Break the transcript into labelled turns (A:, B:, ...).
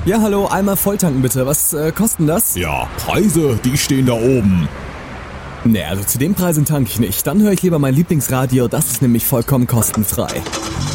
A: Ja, hallo, einmal volltanken bitte. Was kosten das?
B: Ja, Preise, die stehen da oben.
A: Nee, also zu den Preisen tanke ich nicht. Dann höre ich lieber mein Lieblingsradio, das ist nämlich vollkommen kostenfrei.